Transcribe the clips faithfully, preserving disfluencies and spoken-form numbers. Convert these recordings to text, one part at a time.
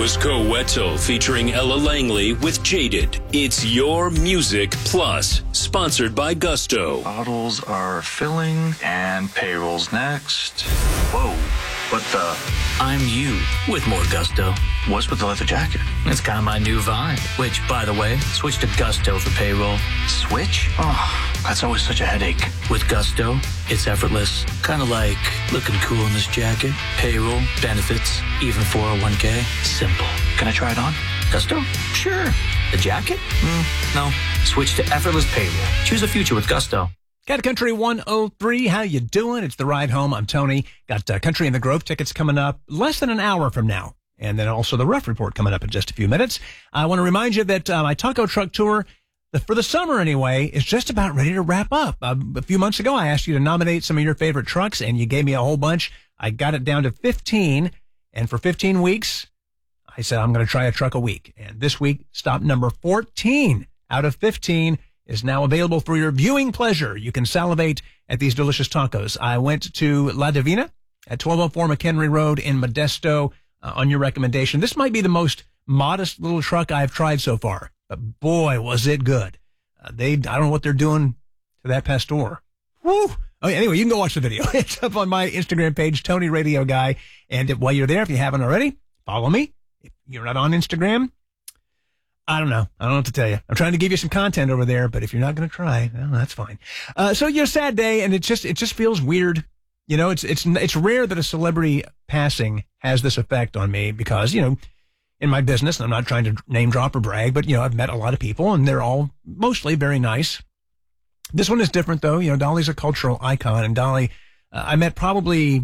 Coeto featuring Ella Langley with Jaded. It's Your Music Plus, sponsored by Gusto. Bottles are filling and payroll's next. Whoa, what the? I'm you with more Gusto. What's with the leather jacket? It's kind of my new vibe, which, by the way, switch to Gusto for payroll. Switch? Oh, that's always such a headache. With Gusto, it's effortless. Kind of like looking cool in this jacket. Payroll, benefits, even four oh one k. Simple. Can I try it on? Gusto? Sure. The jacket? Mm, no. Switch to effortless payroll. Choose a future with Gusto. Cat Country one oh three, how you doing? It's the ride home. I'm Tony. Got uh, Country in the Grove tickets coming up less than an hour from now. And then also the Rough Report coming up in just a few minutes. I want to remind you that uh, my Taco Truck Tour, the, for the summer anyway, is just about ready to wrap up. Uh, a few months ago, I asked you to nominate some of your favorite trucks, and you gave me a whole bunch. I got it down to fifteen, and for fifteen weeks, I said I'm going to try a truck a week. And this week, stop number fourteen out of fifteen is now available for your viewing pleasure. You can salivate at these delicious tacos. I went to La Divina at twelve oh four McHenry Road in Modesto uh, on your recommendation. This might be the most modest little truck I've tried so far, but boy, was it good. Uh, they, I don't know what they're doing to that Pastor. Woo! Oh, anyway, you can go watch the video. It's up on my Instagram page, Tony Radio Guy. And if, while you're there, if you haven't already, follow me. If you're not on Instagram, I don't know. I don't know what to tell you. I'm trying to give you some content over there, but if you're not going to try, well, that's fine. Uh, so you're a sad day, and it just, it just feels weird. You know, it's, it's, it's rare that a celebrity passing has this effect on me because, you know, in my business, and I'm not trying to name drop or brag, but, you know, I've met a lot of people and they're all mostly very nice. This one is different though. You know, Dolly's a cultural icon, and Dolly, uh, I met probably,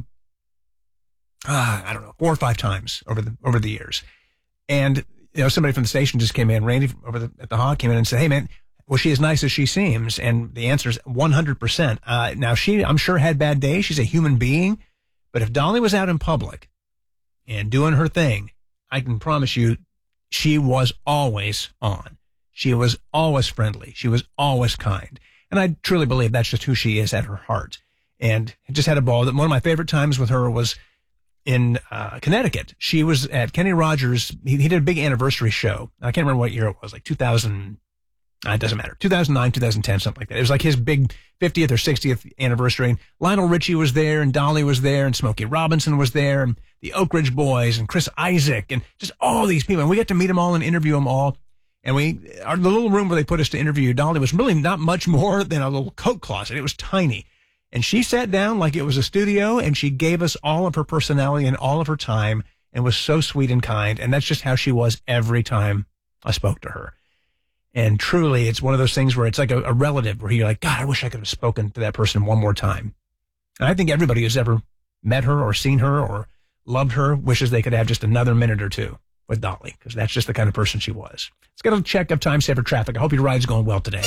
uh, I don't know, four or five times over the, over the years. And, you know, somebody from the station just came in, Randy over the, at the Hog came in and said, hey man, was she as nice as she seems? And the answer is one hundred percent. Uh, now she, I'm sure had bad days. She's a human being, but if Dolly was out in public and doing her thing, I can promise you she was always on. She was always friendly. She was always kind. And I truly believe that's just who she is at her heart. And I just had a ball. That one of my favorite times with her was in uh, Connecticut. She was at Kenny Rogers. He, he did a big anniversary show. I can't remember what year it was, like two thousand. Uh, it doesn't matter. two thousand nine, two thousand ten, something like that. It was like his big fiftieth or sixtieth anniversary. And Lionel Richie was there, and Dolly was there, and Smokey Robinson was there, and the Oak Ridge Boys, and Chris Isaac, and just all these people. And we got to meet them all and interview them all. And we, our the little room where they put us to interview Dolly was really not much more than a little coat closet. It was tiny. And she sat down like it was a studio, and she gave us all of her personality and all of her time, and was so sweet and kind. And that's just how she was every time I spoke to her. And truly, it's one of those things where it's like a, a relative where you're like, God, I wish I could have spoken to that person one more time. And I think everybody who's ever met her or seen her or loved her wishes they could have just another minute or two with Dolly, because that's just the kind of person she was. Let's get a check of time saver traffic. I hope your ride's going well today.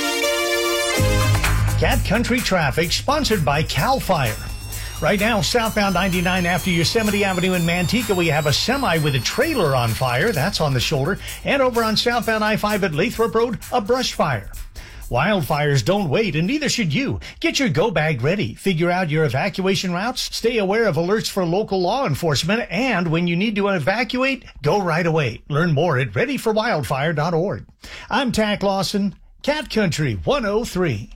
Cat Country Traffic, sponsored by CAL FIRE. Right now, southbound ninety-nine after Yosemite Avenue in Manteca, we have a semi with a trailer on fire. That's on the shoulder. And over on southbound I five at Lathrop Road, a brush fire. Wildfires don't wait, and neither should you. Get your go bag ready. Figure out your evacuation routes. Stay aware of alerts for local law enforcement. And when you need to evacuate, go right away. Learn more at ready for wildfire dot org. I'm Tack Lawson, Cat Country one oh three.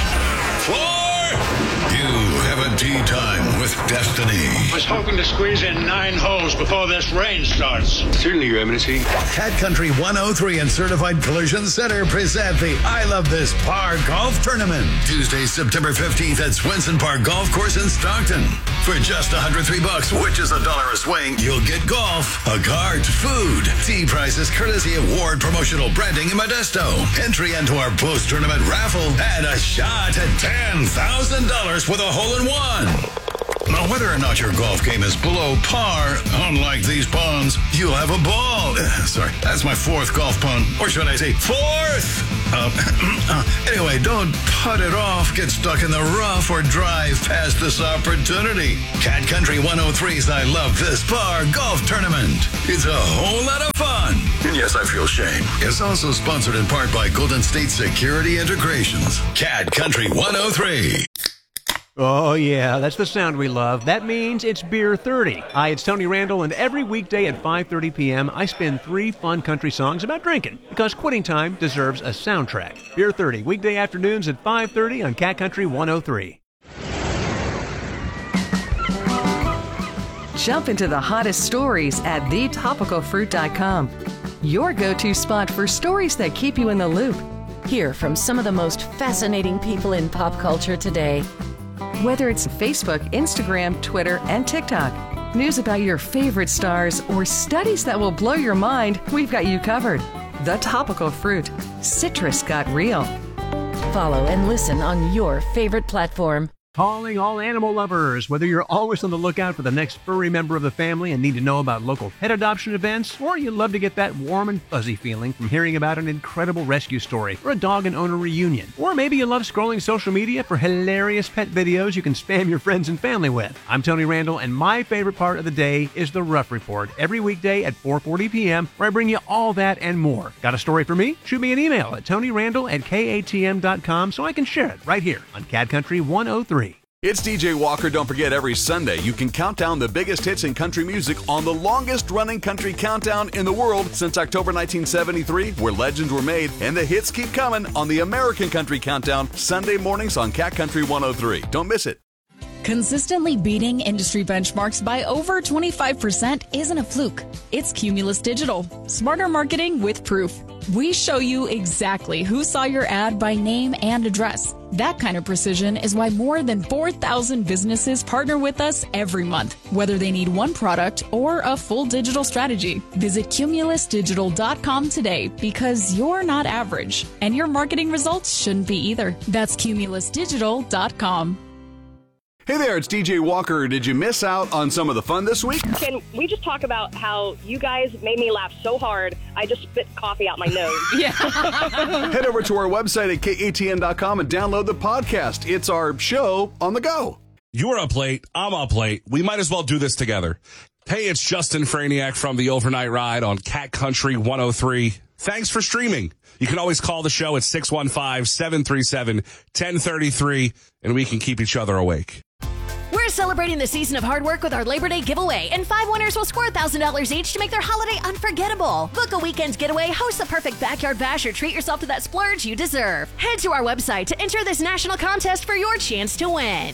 You have a tea time with Destiny. I was hoping to squeeze in nine holes before this rain starts. Certainly, Your Eminency. Cat Country one oh three and Certified Collision Center present the I Love This Par Golf Tournament. Tuesday, September fifteenth at Swenson Park Golf Course in Stockton. For just one hundred three bucks, which is a dollar a swing, you'll get golf, a cart, food, tea prices, courtesy of Ward Promotional Branding in Modesto, entry into our post-tournament raffle, and a shot at ten thousand dollars with a hole-in-one. Now, whether or not your golf game is below par, unlike these ponds, you'll have a ball. Uh, sorry, that's my fourth golf pun. Or should I say fourth? Uh, uh, anyway, don't putt it off, get stuck in the rough, or drive past this opportunity. Cat Country one oh three's I Love This Par Golf Tournament. It's a whole lot of fun. And yes, I feel shame. It's also sponsored in part by Golden State Security Integrations. Cat Country one oh three. Oh, yeah, that's the sound we love. That means it's Beer thirty. Hi, it's Tony Randall, and every weekday at five thirty p.m., I spin three fun country songs about drinking, because quitting time deserves a soundtrack. Beer thirty, weekday afternoons at five thirty on Cat Country one oh three. Jump into the hottest stories at the topical fruit dot com. Your go-to spot for stories that keep you in the loop. Hear from some of the most fascinating people in pop culture today. Whether it's Facebook, Instagram, Twitter, and TikTok, news about your favorite stars, or studies that will blow your mind, we've got you covered. The Topical Fruit. Citrus got real. Follow and listen on your favorite platform. Calling all animal lovers. Whether you're always on the lookout for the next furry member of the family and need to know about local pet adoption events, or you love to get that warm and fuzzy feeling from hearing about an incredible rescue story or a dog and owner reunion, or maybe you love scrolling social media for hilarious pet videos you can spam your friends and family with. I'm Tony Randall, and my favorite part of the day is the Rough Report, every weekday at four forty p.m., where I bring you all that and more. Got a story for me? Shoot me an email at tonyrandall at k a t m dot com so I can share it right here on Cat Country one oh three. It's D J Walker. Don't forget, every Sunday you can count down the biggest hits in country music on the longest-running country countdown in the world since October nineteen seventy-three, where legends were made, and the hits keep coming on the American Country Countdown, Sunday mornings on Cat Country one oh three. Don't miss it. Consistently beating industry benchmarks by over twenty-five percent isn't a fluke. It's Cumulus Digital. Smarter marketing with proof. We show you exactly who saw your ad by name and address. That kind of precision is why more than four thousand businesses partner with us every month, whether they need one product or a full digital strategy. Visit cumulus digital dot com today, because you're not average, and your marketing results shouldn't be either. That's cumulus digital dot com. Hey there, it's D J Walker. Did you miss out on some of the fun this week? Can we just talk about how you guys made me laugh so hard, I just spit coffee out my nose? Yeah. Head over to our website at k a t n dot com and download the podcast. It's our show on the go. You're up late. I'm up late. We might as well do this together. Hey, it's Justin Franiak from the Overnight Ride on Cat Country one oh three. Thanks for streaming. You can always call the show at six one five, seven three seven, one oh three three, and we can keep each other awake. We're celebrating the season of hard work with our Labor Day giveaway, and five winners will score one thousand dollars each to make their holiday unforgettable. Book a weekend's getaway, host the perfect backyard bash, or treat yourself to that splurge you deserve. Head to our website to enter this national contest for your chance to win.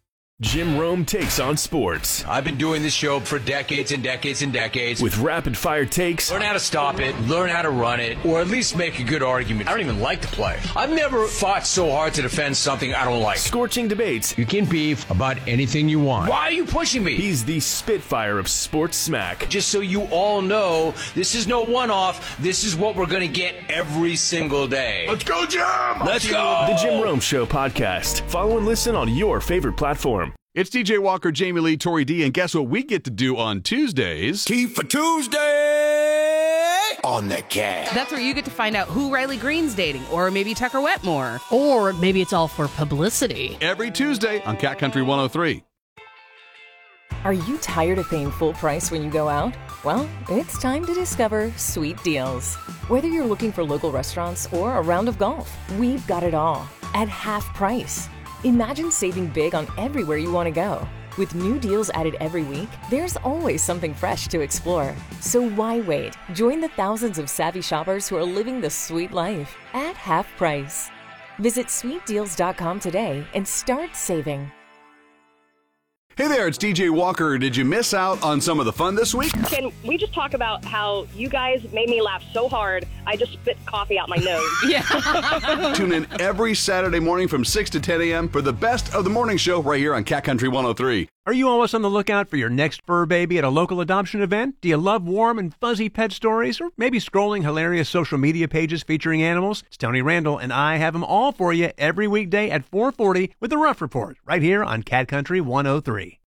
Jim Rome takes on sports. I've been doing this show for decades and decades and decades. With rapid-fire takes. Learn how to stop it, learn how to run it, or at least make a good argument. I don't even like to play. I've never fought so hard to defend something I don't like. Scorching debates. You can beef about anything you want. Why are you pushing me? He's the Spitfire of sports smack. Just so you all know, this is no one-off. This is what we're going to get every single day. Let's go, Jim! Let's go! The Jim Rome Show podcast. Follow and listen on your favorite platform. It's D J Walker, Jamie Lee, Tori D, and guess what we get to do on Tuesdays? Tea for Tuesday on the Cat. That's where you get to find out who Riley Green's dating, or maybe Tucker Wetmore. Or maybe it's all for publicity. Every Tuesday on Cat Country one oh three. Are you tired of paying full price when you go out? Well, it's time to discover Sweet Deals. Whether you're looking for local restaurants or a round of golf, we've got it all at half price. Imagine saving big on everywhere you want to go. With new deals added every week, there's always something fresh to explore. So why wait? Join the thousands of savvy shoppers who are living the sweet life at half price. Visit sweet deals dot com today and start saving. Hey there, it's D J Walker. Did you miss out on some of the fun this week? Can we just talk about how you guys made me laugh so hard, I just spit coffee out my nose? Yeah. Tune in every Saturday morning from six to ten a.m. for the best of the morning show right here on Cat Country one oh three. Are you always on the lookout for your next fur baby at a local adoption event? Do you love warm and fuzzy pet stories? Or maybe scrolling hilarious social media pages featuring animals? It's Tony Randall, and I have them all for you every weekday at four forty with the Rough Report right here on Cat Country one oh three.